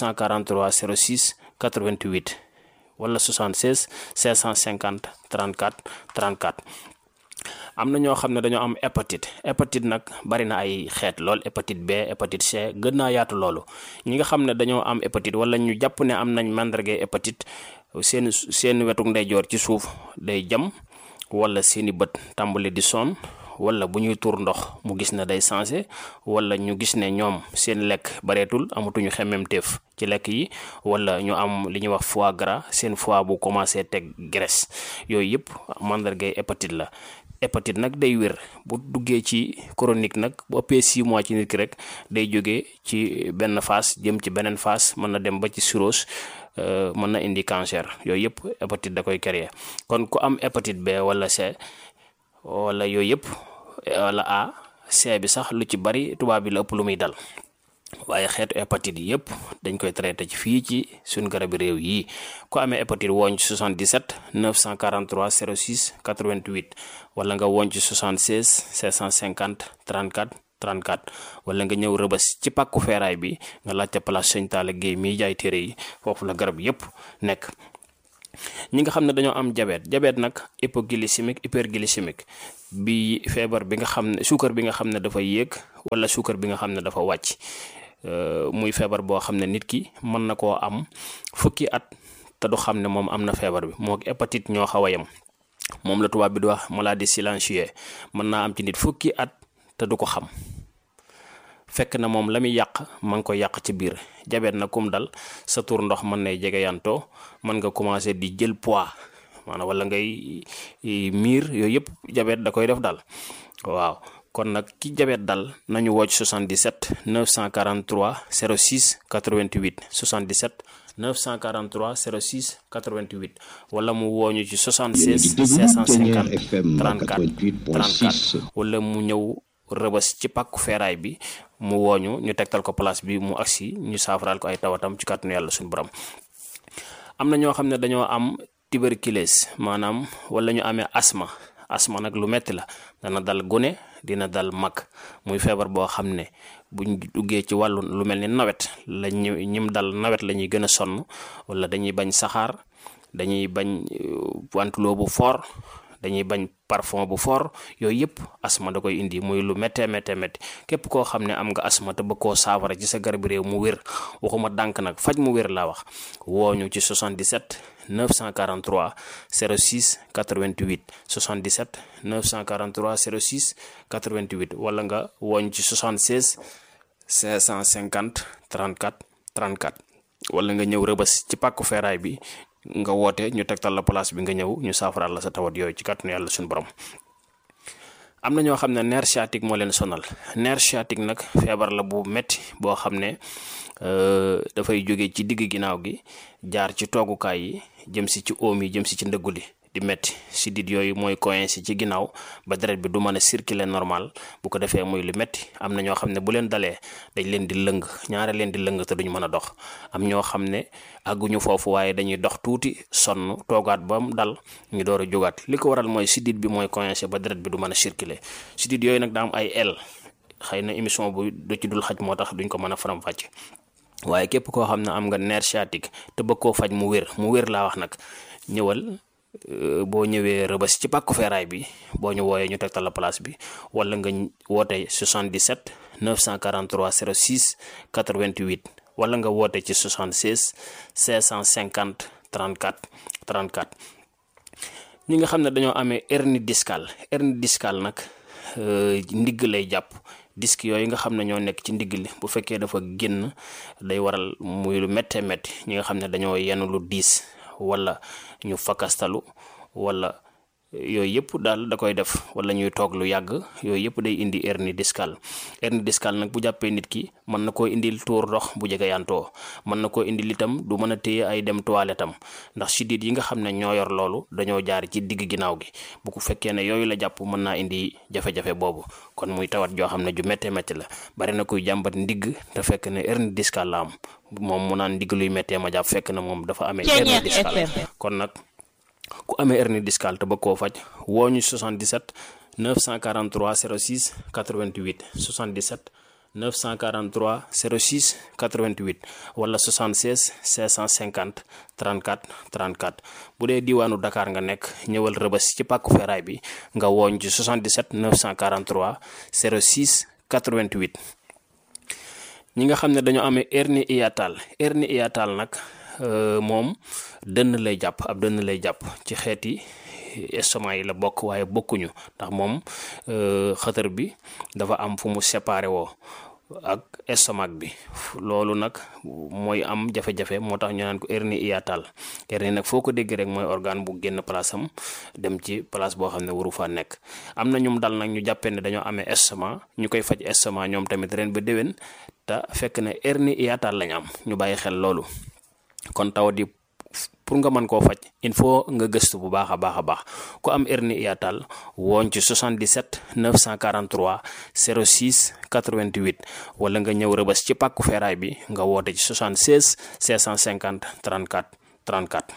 943 06 88 wala 76 550 34 34. am na ñoo xam ne dañoo am hépatite nag bari na ay xeet lool hépatite B hépatite C gën naa yaatu loolu ñi nga xam ne dañoo am hépatite wala ñu jàpp ne am nañ màndargay hépatite seen wetuk ndeyjoor ci suuf day jam wala seeni bët tàmbali di sonn wala bu ñuy tuur ndox mu gis ne day changé wala ñu gis ne ñoom seen lekk bareetul amatuñu xemmemteef ci lekk yi wala ñu am li ñuy wax foie gras seen foie bu commencé teg graisse yooyu yëpp màndargay hépatite la. hépatite nag day wér bu duggee ci chronique nag bu ëppee 6 mois ci nit ki rek day jógee ci benn phase jëm ci beneen phase mën na dem ba ci cirrhose mën na indi cancer yooyu yëpp hépatite da koy créer kon ku am hépatite B wala C wala yooyu yëpp wala A C bi sax lu ci bari tubaab bi la ëpp lu muy dal waaye xeetu hépatite yi yëpp dañ koy traité ci fii ci suñ garabi réew yi ku amee hépatite wooñ ci 77 943 06 88 wala nga wooñ ci 76 650 34 34 wala nga ñëw Rëbës ci pàkku feeraay bi nga laajte place Sëñ Talla Guèye miy jaay téere yi foofu la garab yëpp nekk. ñi nga xam ne dañoo am diabète nag hypoglycémique hyperglycémique bi feebar bi nga xam ne suukar bi nga xam ne dafa yéeg wala suukar bi nga xam ne dafa wàcc muy feebar boo xam ne nit ki mën na koo am fukki at te du xam ne moom am na feebar bi moo hépatite ñoo xaw a yem moom la tubaab bi di wax maladie silencieuse mën naa am ci nit fukki at te du ko xam fekk na moom la muy yàq ma ngi ko yàq ci biir. diabète na kum dal sa tur ndox mën nay jege yantoo mën nga commencé di jël poids maanaam wala ngay miir yooyu yëpp diabète da koy def dal waaw kon nag ki diabète dal nañu wocc 77 943 06 88 77 943 06 88 wala mu wooñu ci 76 650 34 34 wala mu ñëw Rëbës ci pàkku feeraay bi mu wooñu ñu tegtal ko place bi mu agsi ñu saafaraal ko ay tawatam ci kàttanu yàlla suñu borom. am na ñoo xam ne dañoo am tuberculose maanaam wala ñu amee asma nag lu metti la dana dal gune dina dal mag muy feebar boo xam ne buñ duggee ci wàllu lu mel ni nawet la ñim dal nawet la ñuy gën a sonn wala dañuy bañ saxaar dañuy bañ wantuloo bu fort dañuy bañ parfum bu fort yooyu yëpp asma da koy indi muy lu méttee képp koo xam ne am nga asma te bëgg koo saafara ci sa garab réew mu wér waxuma dànk nag faj mu wér laa wax wooñu ci 77 943 06 88 77 943 06 88 wala nga wooñ ci 76 550 34 34 wala nga ñëw Rëbës ci pàkku feeraay bi nga woote ñu tegtal la place bi nga ñëw ñu saafaraal la sa tawat yooyu ci kàttanu yàlla suñu borom. am na ñoo xam ne nerf sciatique moo leen sonal nerf sciatique nag feebar la bu metti boo xam ne dafay jóge ci digg ginnaaw gi jaar ci toogukaay yi jëm si ci oom yi jëm si ci ndëggu li di metti sidit yooyu mooy coincé ci ginnaaw ba deret bi du mën a circuler normal bu ko defee muy lu metti am na ñoo xam ne bu leen dalee dañ leen di lëng ñaare leen di lëng te duñu mën a dox am ñoo xam ne àgguñu foofu waaye dañuy dox tuuti sonn toogaat ba mu dal ñu door a jógaat li ko waral mooy sidit bi mooy coincé ba deret bi du mën a circuler sidit yooyu nag daa am ay el xëy na émission bu du ci dul xaj moo tax duñ ko mën a faram-fàcce waaye képp koo xam ne am nga nerf sciatique te bëgg koo faj mu wér laa wax nag ñëwal boo ñëwee Rëbës ci pàkku feeraay bi boo ñu wooyee ñu tegtal la place bi wala nga woote 77 943 06 88 wala nga woote ci 76 550 34 34 ñi nga xam ne dañoo amee hernie discale nag ndigg lay jàpp disque yooyu nga xam ne ñoo nekk ci ndigg li bu fekkee dafa génn day waral muy lu méttee métti ñi nga xam ne dañoo yenn lu diis wala ñu fakastalu wala yooyu yëpp daal da koy def wala ñuy toog lu yàgg yooyu yëpp day indi hernie discale nag bu jàppee nit ki mën na koo indil tuur ndox bu jege yantoo mën na koo indil itam du mën a téye ay dem toilette am ndax sidit yi nga xam ne ñoo yor loolu dañoo jaar ci digg ginnaaw gi bu ko fekkee ne yooyu la jàpp mën naa indi jafe-jafe boobu kon muy tawat joo xam ne ju méttee métti la bari na kuy jàmbat ndigg te fekk ne hernie discale la am moom mu naan ndigg luy méttee ma jàpp fekk na moom dafa amee hernie discale kon nag ku amee hernie discale te bëgg koo faj wooñu 77 943 06 88 77 943 06 88 wala 76 550 34 34 bu dee diwaanu Dakar nga nekk ñëwal Rëbës ci pàkku feeraay bi nga wooñ ci 77 943 06 88 ñi nga xam ne dañoo amee hernie hiatale nag moom dënn lay jàpp ci xeeti estomac yi la bokk waaye bokkuñu ndax moom xëtër bi dafa am fu mu séparé woo ak estomac bi loolu nag mooy am jafe-jafe moo tax ñu naan ko hernie hiatale hernie nag foo ko dégg rek mooy organe bu génn place am dem ci place boo xam ne waru faa nekk am na ñum dal nag ñu jàppee ne dañoo amee estomac ñu koy faj estomac ñoom tamit ren ba déwén te fekk ne hernie hiatale lañ am ñu bàyyi xel loolu kon tawat yi pour nga mën koo faj il faut nga gëstu bu baax a baax ku am hernie hiatale woon ci 77 943 06 88 wala nga ñëw Rëbës ci pàkku feeraay bi nga woote ci 76 650 34 34.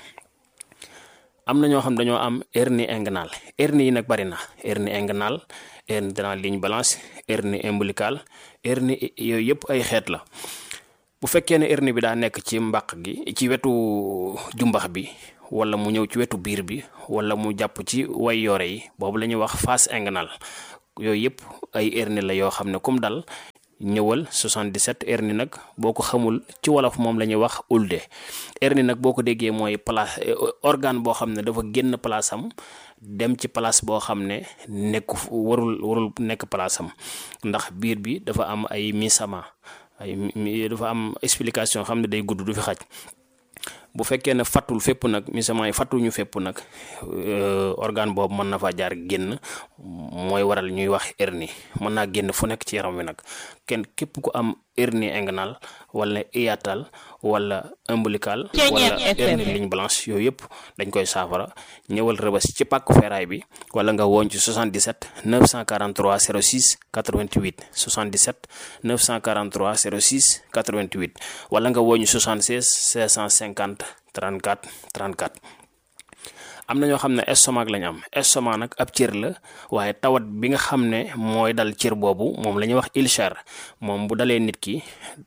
am na ñoo xam dañoo am hernie inguinale hernie yi nag bari na hernie inguinale hernie de la ligne blanche hernie ombilicale hernie yooyu yëpp ay xeet la. bu fekkee ne hernie bi daa nekk ci mbàq gi ci wetu jumbax bi wala mu ñëw ci wetu biir bi wala mu jàpp ci way yore yi boobu la ñuy wax face inguinale yooyu yëpp ay hernie la yoo xam ne comme dal ñëwal 77. hernie nag boo ko xamul ci wolof moom la ñuy wax ulde. hernie nag boo ko déggee mooy place organe boo xam ne dafa génn place am dem ci place boo xam ne nekku warul nekk place am ndax biir bi dafa am ay misama dafa am explication xam ne day gudd du fi xaj. bu fekkee ne fattul fépp nag misament yi fattuñu fépp nag organe boobu mën na faa jaar génn mooy waral ñuy wax hernie mën naa génn fu nekk ci yaram wi nag képp ku am hernie inguinale wala hiatale wala ombilical wala hernie ligne blanche yooyu yëpp dañ koy saafara ñëwal Rëbës ci pàkku feeraay bi wala nga woon ci 77 943 06 88 77 943 06 88 wala nga woon ci 76 650 34 34. am na ñoo xam ne estomac lañ am estomac nag ab cër la waaye tawat bi nga xam ne mooy dal cër boobu moom la ñuy wax ulcère moom bu dalee nit ki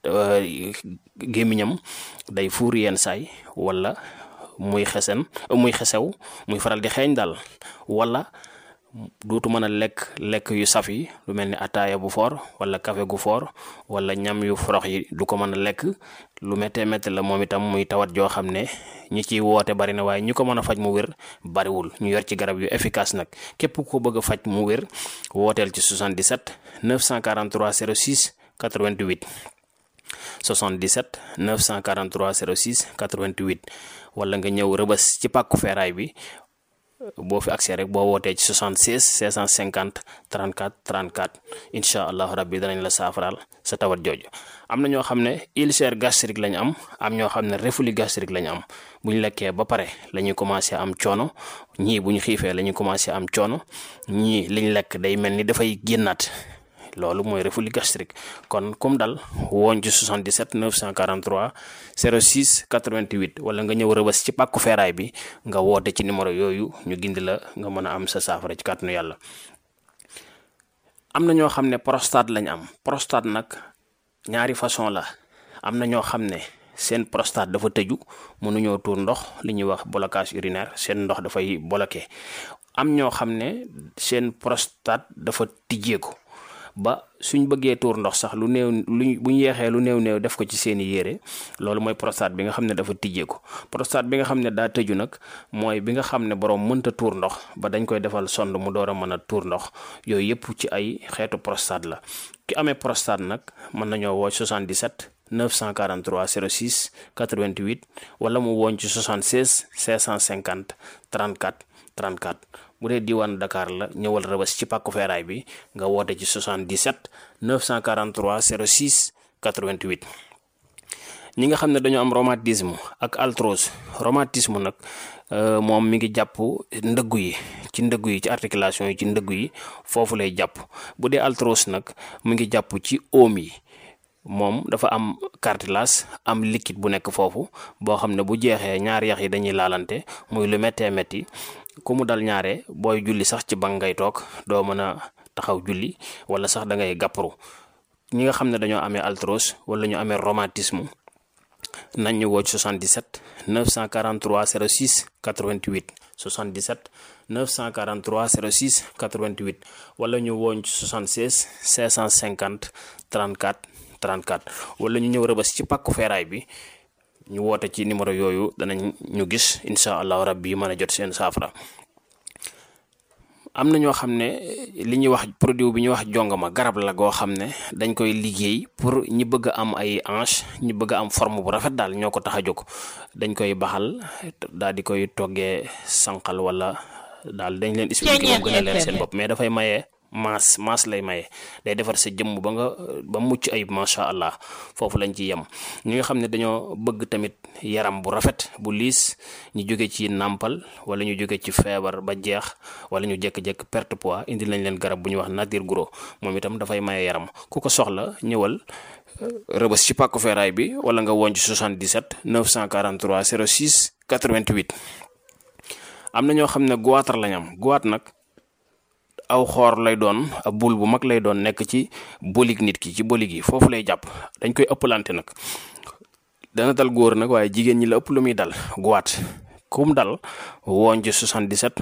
gémmiñam day fuur yenn saay wala muy xesew muy faral di xeeñ daal wala duutu mën a lekk yu saf yi lu mel ni ataaya bu foor wala café gu foor wala ñam yu forox yi du ko mën a lekk lu méttee la moom itam muy tawat joo xam ne ñi ciy woote bari na waaye ñu ko mën a faj mu wér bariwul ñu yor ci garab yu efficace nag képp ko bëgg a faj mu wér wooteel ci 77 943 06 88 77 943 06 88 wala nga ñëw Rëbës ci pàkku feeraay bi boo fi accès rek boo wootee ci 76 650 34 34 incha allah rabbi danañ la saafaraal sa tawat jooju. am na ñoo xam ne ulcère gastrique lañ am ñoo xam ne reflux gastrique lañ am bu ñu lekkee ba pare la ñuy commencé am coono ñii bu ñu xiifee la ñuy commencé am coono ñii liñ lekk day mel ni dafay génnaat loolu mooy reflux gastrique kon comme dal woon ci 77 943 06 88 wala nga ñëw Rëbës ci pàkku feeraay bi nga woote ci numéro yooyu ñu gindi la nga mën a am sa saafara ci kàttanu yàlla. am na ñoo xam ne prostate lañ am prostate nag ñaari façon la am na ñoo xam ne seen prostate dafa tëju mënuñoo tuur ndox li ñuy wax blocage urinaire seen ndox dafay bloqué am ñoo xam ne seen prostate dafa tijjeeku ba suñ bëggee tuur ndox sax lu néew bu ñu yeexee lu néew def ko ci seeni yére loolu mooy prostate bi nga xam ne dafa tijjeeku. prostate bi nga xam ne daa tëju nag mooy bi nga xam ne borom mënta tuur ndox ba dañ koy defal sonde mu door a mën a tuur ndox yooyu yëpp ci ay xeetu prostate la. ki amee prostate nag mën nañoo woo 77 943 06 88 wala mu woon ci 76 650 34 34. bu dee diwaan Dakar la ñëwal Rëbës ci pàkku feeraay bi nga woote ci 77 943 06 88. ñi nga xam ne dañoo am rhumatisme ak arthrose rhumatisme nag moom mi ngi jàpp ndëggu yi ci articulation yi ci ndëggu yi foofu lay jàpp. bu dee arthrose nag mi ngi jàpp ci oom yi moom dafa am cartilage am liquide bu nekk foofu boo xam ne bu jeexee ñaari yax yi dañuy laalante muy lu méttee métti ku mu dal ñaare booy julli sax ci bank ngay toog doo mën a taxaw julli wala sax da ngay gàpparu. ñi nga xam ne dañoo amee arthrose wala ñu amee rhumatisme nañ ñu woo 77 943 06 88 77 943 06 88 wala ñu wooñ ci 76 650 34 34 wala ñu ñëw Rëbës ci pàkku feeraay bi ñu woote ci numéro yooyu danañ ñu gis incha allahu rabbi mën a jot seen saafara. am na ñoo xam ne li ñuy wax produit bi ñuy wax jongama garab la goo xam ne dañ koy liggéey pour ñi bëgg a am ay hanche ñi bëgg a am forme bu rafet daal ñoo ko tax a jóg dañ koy baxal daal di koy toggee sànqal wala daal dañ leen expliquer moom gën a leer seen bopp mais dafay maye maas lay maye day defar sa jëmm ba mucc ayib macha allah foofu lañ ci yem. ñi nga xam ne dañoo bëgg tamit yaram bu rafet bu liis ñu jóge ci nàmpal wala ñu jóge ci feebar ba jeex wala ñu jékki-jékki perte poids indi lañ leen garab bu ñuy wax nature gros moom itam dafay maye yaram ku ko soxla ñëwal Rëbës ci pàkku feeraay bi wala nga woon ci 77 943 06 88. am na ñoo xam ne goitre lañ am goitre nag aw xoor lay doon ab bul bu mag lay doon nekk ci bolig nit ki ci bolig yi foofu lay jàpp dañ koy ëppalante nag dana dal góor nag waaye jigéen ñi la ëpp lu muy dal goitre kum dal woon ci 77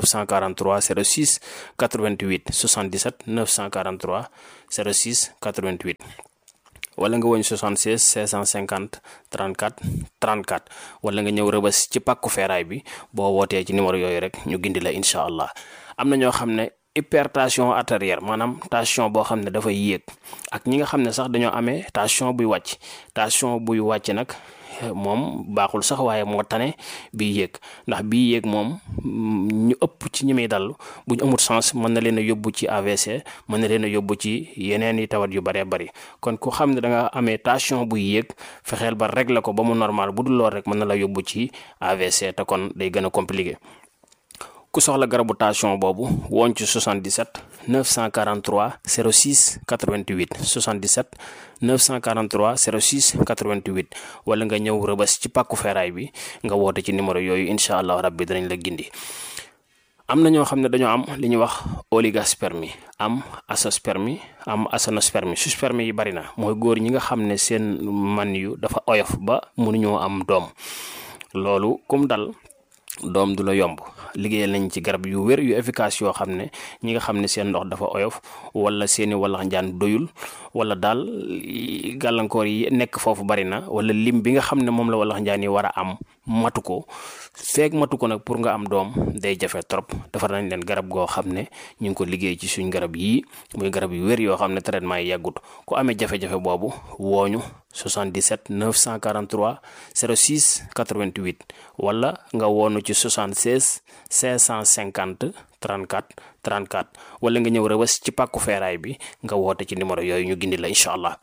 943 06 88 77 943 06 88 wala nga woñ 76 650 34 34 wala nga ñëw Rëbës ci pàkku feeraay bi boo wootee ci numéro yooyu rek ñu gindi la incha allah. am na ñoo xam ne hypertension artérielle maanaam tension boo xam ne dafay yéeg ak ñi nga xam ne sax dañoo amee tension buy wàcc nag moom baaxul sax waaye moo tane bii yéeg ndax bii yéeg moom ñu ëpp ci ñi muy dal bu ñu amul sens mën na leen a yóbbu ci AVC mën na leen a yóbbu ci yeneen i tawat yu bëree bëri kon ku xam ne da nga amee tension buy yéeg fexeel ba régler ko ba mu normal bu dul lool rek mën na la yóbbu ci AVC te kon day gën a compliqué. ku soxla garabu tension boobu woon ci 77 943 06 88 77 943 06 88 wala nga ñëw Rëbës ci pàkku feeraay bi nga woote ci numéro yooyu incha allah rabbi danañ la gindi. am na ñoo xam ne dañoo am li ñuy wax oligospermie am azoospermie am aténospermie sperme yi bari na mooy góor ñi nga xam ne seen man yu dafa oyof ba mënuñoo am doom loolu kum dal doom du la yomb liggéeyal nañ ci garab yu wér yu efficace yoo xam ne ñi nga xam ne seen ndox dafa oyof wala seeni wallax njaan doyul wala daal gàllankoor yi nekk foofu bari na wala lim bi nga xam ne moom la wallax njaan yi war a am matu ko nag pour nga am doom day jafe trop defar nañ leen garab goo xam ne ñu ngi ko liggéey ci suñ garab yii muy garab yu wér yoo xam ne traitement yi yàggut ku amee jafe-jafe boobu wooñu 77 943 06 88 wala nga woonu ci 76 550 34 34 wala nga ñëw Rëbës ci pàkku feeraay bi nga woote ci numéro yooyu ñu gindi la incha allah.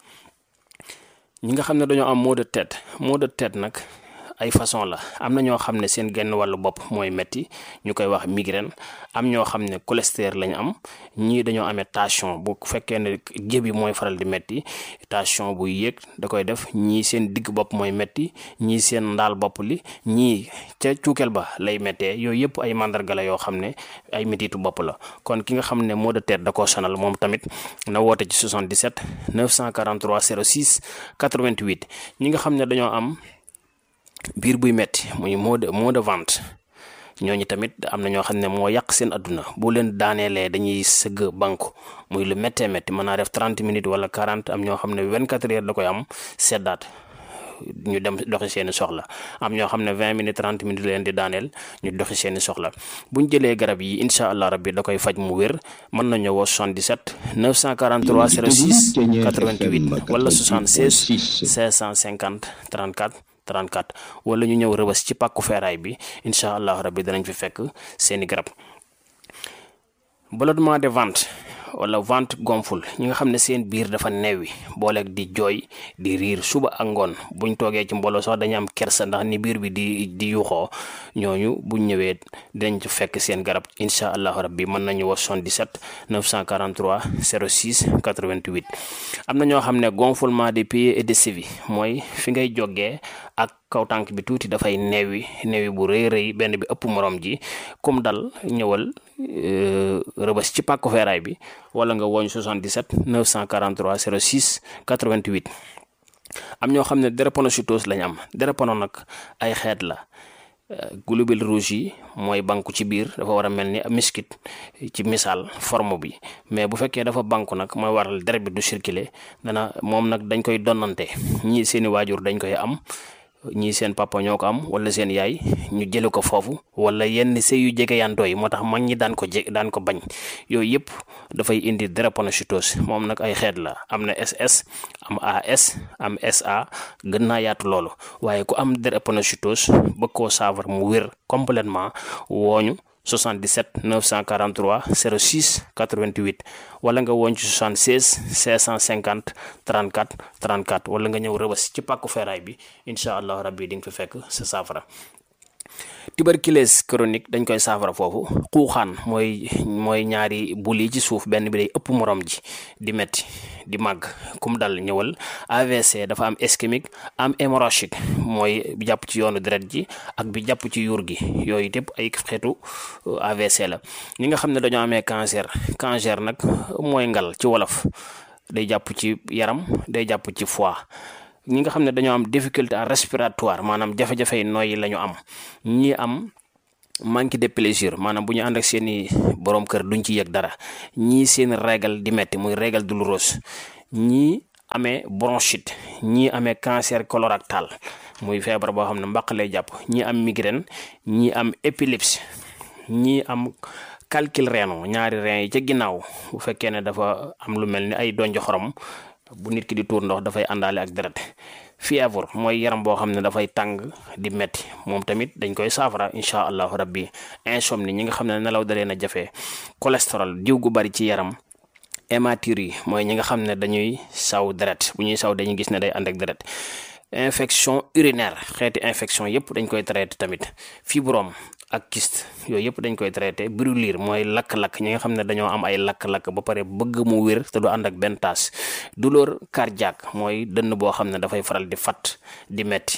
ñi nga xam ne dañoo am maux de tête nag ay façon la am na ñoo xam ne seen genn wàllu bopp mooy metti ñu koy wax migraine am ñoo xam ne cholestérol lañu am ñii dañoo amee tension bu fekkee ne jébi mooy faral di metti tension bu yéeg da koy def ñii seen digg bopp mooy metti ñii seen ndaal bopp li ñii ca cuukeel ba lay mettee yooyu yëpp ay mandarga la yoo xam ne ay mettitu bopp la kon ki nga xam ne maux de tête da koo sonal moom tamit na woote ci 77 943 06 88 ñi nga xam ne dañoo am biir buy metti muy maux de ventre ñooñu tamit am na ñoo xam ne moo yàq seen adduna bu leen daaneelee dañuy sëgg banku muy lu méttee métti mën naa def 30 minutes wala 40 am ñoo xam ne 24 heures da koy am seddaat ñu dem doxi seeni soxla am ñoo xam ne 20 minutes 30 minutes leen di daaneel ñu doxi seeni soxla buñ jëlee garab yi incha allah rabbi da koy faj mu wér mën nañu woo 77 943 06 88 wala 76 550 34 34 wala ñu ñëw Rëbës ci pàkku feeraay bi incha allah rabbi danañ fi fekk seeni garab. ballonnement de ventre wala ventre gonfle ñi nga xam ne seen biir dafa neewi booleeg di jooy di riir suba ak ngoon buñ toogee ci mbooloo sax dañu am kersa ndax ni biir bi di yuuxoo ñooñu buñ ñëwee dinañ ci fekk seen garab incha allahu rabbi mën nañu wax 77 943 06 88 am na ñoo xam ne gonflement des pieds et des chevilles mooy fi ngay jógee ak kaw tànk bi tuuti dafay neewi bu rëy benn bi ëpp morom ji comme dal ñëwal Rëbës ci pàkku feeraay bi wala nga woñ 77 943 06 88 am ñoo xam ne drépanocytose lañ am drépano nag ay xeet la globules rouges yi mooy banku ci biir dafa war a mel ni miskit ci misaal forme bi mais bu fekkee dafa banku nag mooy waral deret bi du circuler moom nag dañ koy donnante ñii seeni waajur dañ koy am ñii seen papa ñoo ko am wala seen yaay ñu jële ko foofu wala yenn sëy yu jege yantoo yi moo tax mag ñi daan ko bañ yooyu yëpp dafay indi drépanocytose moom nag ay xeet la am na SS am AS am SA gën naa yaatu loolu waaye ku am drépanocytose bëgg koo saafara mu wér complètement wooñu 77 943 06 88 wala nga woon ci 76 550 34 34 wala nga ñëw Rëbës ci pàkku feeraay bi incha allah rabbi di nga fi fekk sa saafara. tuberculose chronique dañ koy saafara foofu. xuuxaan mooy ñaari bul yi ci suuf benn bi day ëpp morom ji di metti di màgg kum dal ñëwal. AVC dafa am ischémique am hémorragique mooy bi jàpp ci yoonu deret ji ak bi jàpp ci yuur gi yooyu yëpp ay xeetu AVC la. ñi nga xam ne dañoo amee cancer nag mooy ngal ci wolof day jàpp ci yaram day jàpp ci foie. ñi nga xam ne dañoo am difficulté respiratoire maanaam jafe-jafe yi nooyi la ñu am. ñi am manque de plaisir maanaam bu ñu ànd ak seeni borom kër duñ ci yëg dara. ñii seen régal di metti muy régal douloureuse. ñii amee bronchite. ñii amee cancer colorectal muy feebar boo xam ne mbaq lay jàpp. ñii am migraine. ñii am épilepsie. ñii am calcul rénal ñaari rein yi ca ginnaaw bu fekkee ne dafa am lu mel ni ay donjo xorom bu nit ki di tuur ndox dafay àndaale ak deret. fièvre mooy yaram boo xam ne dafay tàng di metti moom tamit dañ koy saafara incha allahu rabbi. insomnie ñi nga xam ne nelaw dalee na jafe. cholestérol diw gu bari ci yaram. hématurie mooy ñi nga xam ne dañuy saw deret bu ñuy saw dañuy gis ne day ànd ak deret. infection urinaire xeeti infection yëpp dañ koy traité tamit. fibrome ak kyste yooyu yëpp dañ koy traité. brûlure mooy lakk-lakk ñi nga xam ne dañoo am ay lakk-lakk ba pare bëgg mu wér te du ànd ak benn taas. douleur cardiaque mooy dënn boo xam ne dafay faral di fat di metti.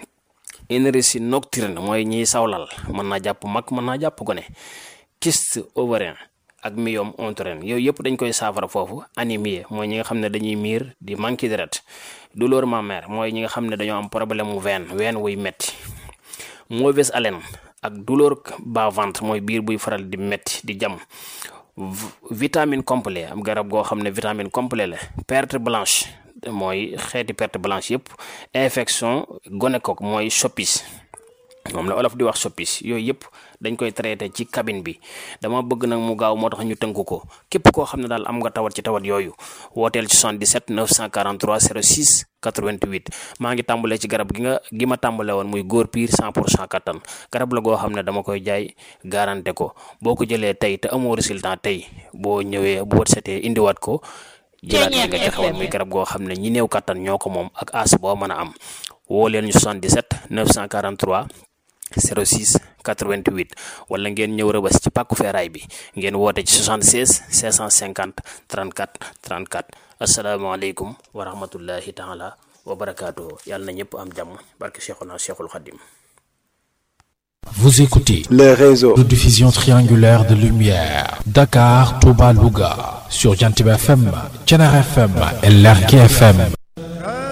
énergie nocturne mooy ñiy sawlal mën naa jàpp mag mën naa jàpp gone. kyste ovarien ak myome utérin yooyu yëpp dañ koy saafara foofu. anémie mooy ñi nga xam ne dañuy miir di manqué deret. douleur mammaire mooy ñi nga xam ne dañoo am problème mu ween wuy metti. mauvaise haleine ak douleur bas-ventre mooy biir buy faral di metti di jam. vitamine complet am garab goo xam ne vitamine complet la. perte blanche mooy xeeti perte blanche yëpp. infection gonocoque mooy soppis moom la olof di wax soppis yooyu yëpp dañ koy traité ci cabine bi. dama bëgg nag mu gaaw moo tax ñu tënk ko. képp koo xam ne daal am nga tawat ci tawat yooyu wooteel ci 77 943 06 88. maa ngi tàmbalee ci garab gi ma tàmbale woon muy góor piir 100% kattan. garab la goo xam ne dama koy jaay garanté ko. boo ko jëlee tey te amoo résultat tey boo ñëwee bu wët setee indiwaat ko jëlaat li nga joxewoon muy garab goo xam ne ñi néew kattan ñoo ko moom ak as boo mën a am. woo leen ñu 77 943 06 88 wala ngeen ñëw Rëbës ci pàkku feeraay bi ngeen woote ci 76 550 34 34. asalaamaaleykum wa rahmatullahi taala wa barakaatuhu. yàlla na ñëpp am jàmm barke Cheikhuna Cheikhul Khadim. Vous écoutez le réseau de diffusion triangulaire de lumière Dakar, Touba, Louga sur Jantib FM, Thiénaba FM et Lergui FM.